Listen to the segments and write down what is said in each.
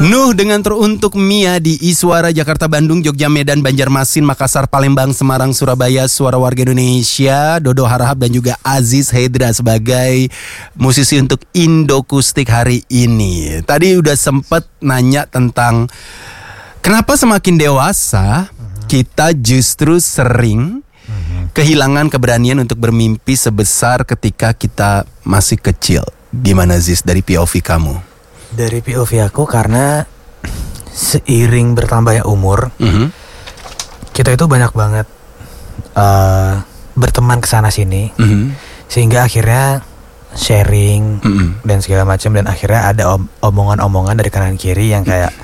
Nuh dengan teruntuk Mia di Iswara, Jakarta, Bandung, Jogja, Medan, Banjarmasin, Makassar, Palembang, Semarang, Surabaya, Suara Warga Indonesia, Dodo Harahap dan juga Aziz Hedra sebagai musisi untuk Indokustik hari ini. Tadi udah sempet nanya tentang kenapa semakin dewasa kita justru sering kehilangan keberanian untuk bermimpi sebesar ketika kita masih kecil. Gimana Ziz dari POV kamu? Dari POV aku, karena seiring bertambahnya umur, kita itu banyak banget berteman kesana sini, sehingga akhirnya sharing dan segala macam, dan akhirnya ada omongan-omongan dari kanan kiri yang kayak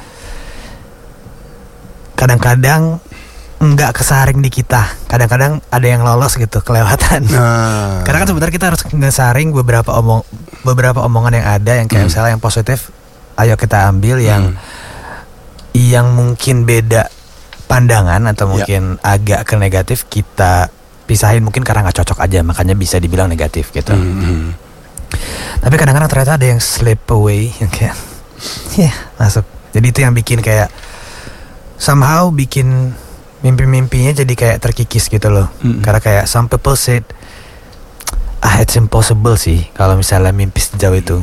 kadang-kadang nggak kesaring di kita, kadang-kadang ada yang lolos gitu, kelewatan. Karena kan sebenarnya kita harus ngesaring beberapa omongan yang ada, yang kayak misalnya yang positif, ayo kita ambil, yang mungkin beda pandangan atau mungkin agak ke negatif kita pisahin, mungkin karena nggak cocok aja, makanya bisa dibilang negatif gitu. Tapi kadang-kadang ternyata ada yang slip away, yang kayak masuk. Jadi itu yang bikin kayak somehow bikin mimpi-mimpinya jadi kayak terkikis gitu loh. Karena kayak some people said, it's impossible sih kalau misalnya mimpi sejauh itu.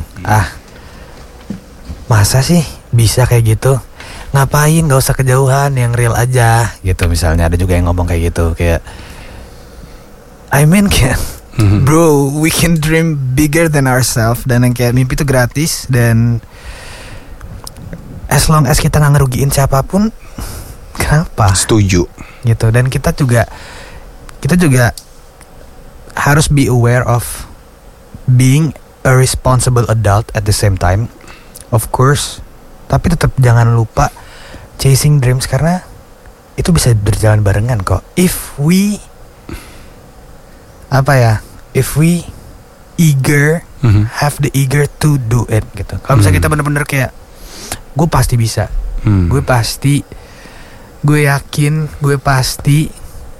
Masa sih bisa kayak gitu? Ngapain, gak usah kejauhan, yang real aja gitu. Misalnya ada juga yang ngomong kayak gitu, kayak I mean kayak bro, we can dream bigger than ourselves. Dan yang kayak mimpi itu gratis, dan as long as kita gak ngerugiin siapapun, kenapa? Setuju. Gitu. Dan kita juga harus be aware of being a responsible adult at the same time, of course. Tapi tetap jangan lupa chasing dreams, karena itu bisa berjalan barengan kok. If we have the eager to do it gitu. Kalau misalnya kita bener-bener kayak gue pasti bisa, gue yakin, gue pasti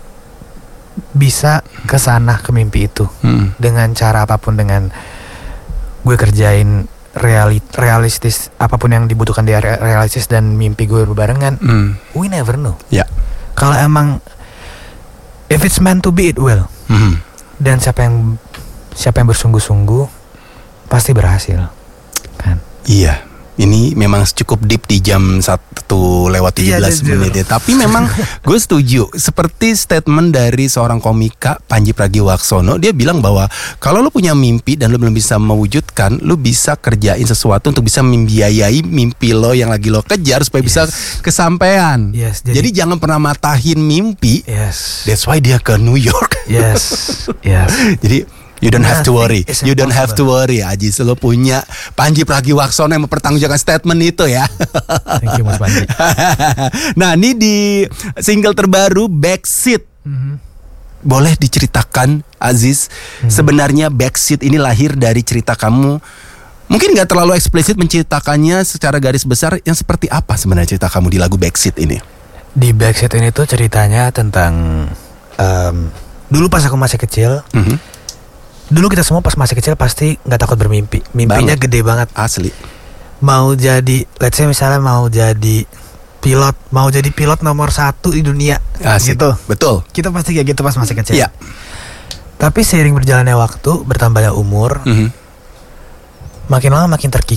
bisa kesana, ke mimpi itu, dengan cara apapun, dengan gue kerjain realistis, apapun yang dibutuhkan dia realistis, dan mimpi gue berbarengan. We never know. Kalau emang if it's meant to be, it will. Dan siapa yang bersungguh-sungguh pasti berhasil, kan? Iya. Ini memang cukup deep di jam 1:17 menit ya. Tapi memang gue setuju. Seperti statement dari seorang komika, Panji Pragiwaksono. Dia bilang bahwa kalau lo punya mimpi dan lo belum bisa mewujudkan, lo bisa kerjain sesuatu untuk bisa membiayai mimpi lo yang lagi lo kejar supaya bisa kesampaian. Jadi jangan pernah matahin mimpi. That's why dia ke New York. Jadi you don't have to worry. You don't have to worry, Aji. Lo punya Panji Pragiwaksono yang mempertanggungjawabkan statement itu ya. Thank you Mas Panji. Nah, ini di single terbaru Backseat. Boleh diceritakan, Aziz, sebenarnya Backseat ini lahir dari cerita kamu. Mungkin gak terlalu eksplisit menceritakannya secara garis besar, yang seperti apa sebenarnya cerita kamu di lagu Backseat ini? Di Backseat ini tuh ceritanya tentang dulu pas aku masih kecil. Dulu kita semua pas masih kecil pasti gak takut bermimpi. Mimpinya gede banget. Asli. Mau jadi, let's say misalnya mau jadi pilot nomor 1 di dunia. Gitu. Betul. Kita pasti kayak gitu pas masih kecil. Tapi seiring berjalannya waktu, bertambahnya umur, makin lama makin terkikis